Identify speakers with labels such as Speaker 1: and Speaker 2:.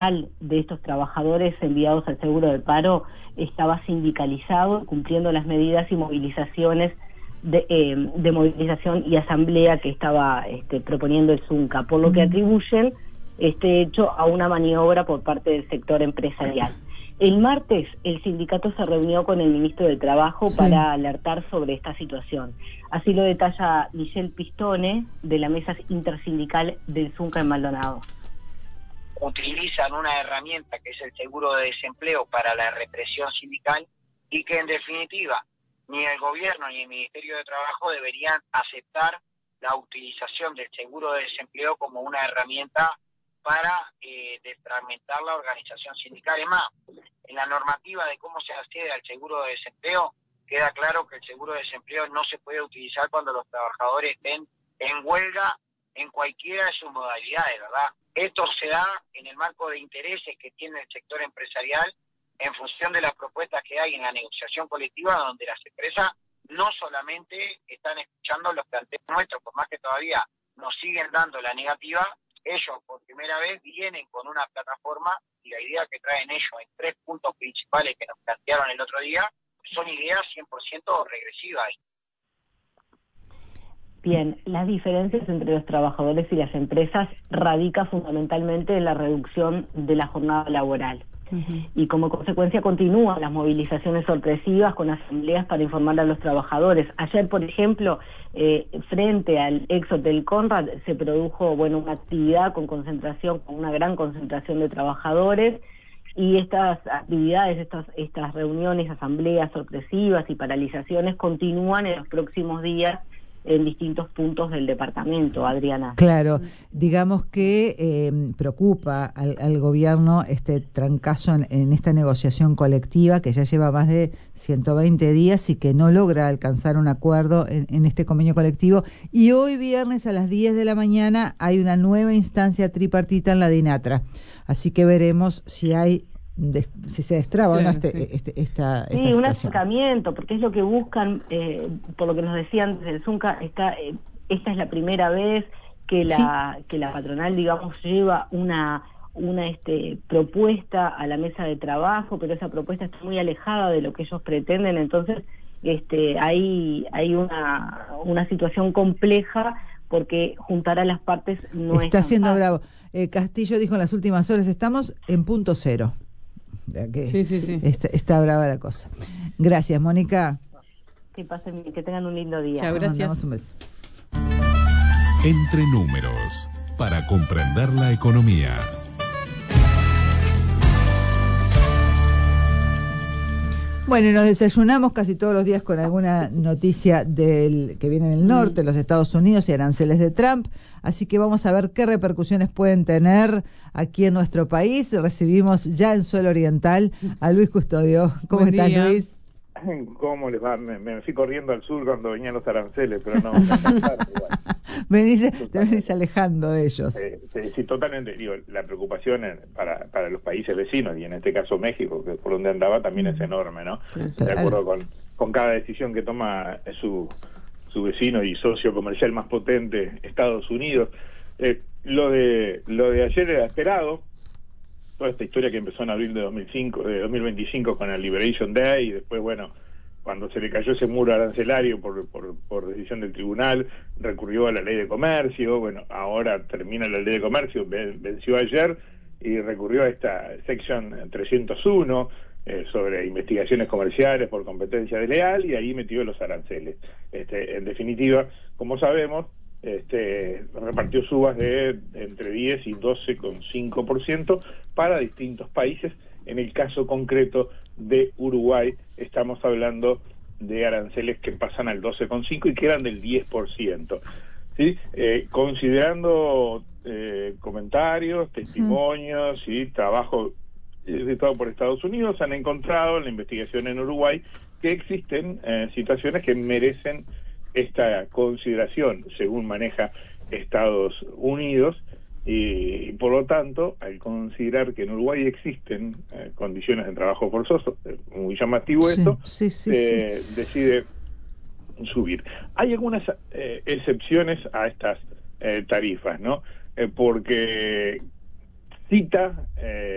Speaker 1: de estos trabajadores enviados al seguro de paro estaba sindicalizado, cumpliendo las medidas y movilizaciones de movilización y asamblea que estaba proponiendo el Zunca, por lo que atribuyen este hecho a una maniobra por parte del sector empresarial. El martes el sindicato se reunió con el ministro de Trabajo para alertar sobre esta situación. Así lo detalla Michelle Pistone, de la mesa intersindical del Zunca en Maldonado.
Speaker 2: Utilizan una herramienta que es el seguro de desempleo para la represión sindical y que en definitiva ni el gobierno ni el Ministerio de Trabajo deberían aceptar la utilización del seguro de desempleo como una herramienta para desfragmentar la organización sindical. Es más, en la normativa de cómo se accede al seguro de desempleo queda claro que el seguro de desempleo no se puede utilizar cuando los trabajadores estén en huelga en cualquiera de sus modalidades, ¿verdad? Esto se da en el marco de intereses que tiene el sector empresarial en función de las propuestas que hay en la negociación colectiva, donde las empresas no solamente están escuchando los planteos nuestros, por más que todavía nos siguen dando la negativa, ellos por primera vez vienen con una plataforma y la idea que traen ellos en 3 puntos principales que nos plantearon el otro día son ideas 100% regresivas.
Speaker 1: Bien, las diferencias entre los trabajadores y las empresas radica fundamentalmente en la reducción de la jornada laboral. Y como consecuencia continúan las movilizaciones sorpresivas con asambleas para informar a los trabajadores. Ayer, por ejemplo, frente al ex Hotel Conrad se produjo una actividad con una gran concentración de trabajadores, y estas actividades, estas reuniones, asambleas sorpresivas y paralizaciones continúan en los próximos días en distintos puntos del departamento, Adriana.
Speaker 3: Claro, digamos que preocupa al gobierno este trancazo en esta negociación colectiva que ya lleva más de 120 días y que no logra alcanzar un acuerdo en este convenio colectivo. Y hoy viernes a las 10 de la mañana hay una nueva instancia tripartita en la DINATRA. Así que veremos si se destraba o no esta
Speaker 1: un acercamiento, porque es lo que buscan, por lo que nos decían desde el Zunca, esta es la primera vez que la patronal, digamos, lleva una propuesta a la mesa de trabajo, pero esa propuesta está muy alejada de lo que ellos pretenden. Entonces hay una situación compleja, porque juntar a las partes no
Speaker 3: está siendo
Speaker 1: fácil.
Speaker 3: Bravo. Castillo dijo en las últimas horas, estamos en punto cero. Está brava la cosa. Gracias, Mónica.
Speaker 1: Que tengan un lindo día.
Speaker 3: Chao, gracias. Un beso.
Speaker 4: Entre números, para comprender la economía.
Speaker 3: Bueno, y nos desayunamos casi todos los días con alguna noticia que viene del norte, de los Estados Unidos, y aranceles de Trump. Así que vamos a ver qué repercusiones pueden tener aquí en nuestro país. Recibimos ya en suelo oriental a Luis Custodio. ¿Cómo estás, Luis?
Speaker 5: ¿Cómo les va? Me fui corriendo al sur cuando venían los aranceles, pero no.
Speaker 3: Te venís alejando de ellos.
Speaker 5: Sí, totalmente. Digo, la preocupación para los países vecinos, y en este caso México, que por donde andaba, también es enorme, ¿no? De acuerdo con cada decisión que toma su vecino y socio comercial más potente, Estados Unidos. Lo de ayer era esperado. Toda esta historia que empezó en abril de 2025 con el Liberation Day, y después, cuando se le cayó ese muro arancelario por decisión del tribunal, recurrió a la ley de comercio. Ahora termina la ley de comercio, venció ayer, y recurrió a esta sección 301 sobre investigaciones comerciales por competencia desleal, y ahí metió los aranceles. En definitiva, como sabemos, repartió subas de entre 10 y 12,5% para distintos países. En el caso concreto de Uruguay, estamos hablando de aranceles que pasan al 12,5% y que eran del 10%. ¿Sí? Considerando comentarios, testimonios y trabajo realizado por Estados Unidos, han encontrado en la investigación en Uruguay que existen situaciones que merecen esta consideración, según maneja Estados Unidos, y por lo tanto, al considerar que en Uruguay existen condiciones de trabajo forzoso, muy llamativo esto, decide subir. Hay algunas excepciones a estas tarifas, ¿no? Porque cita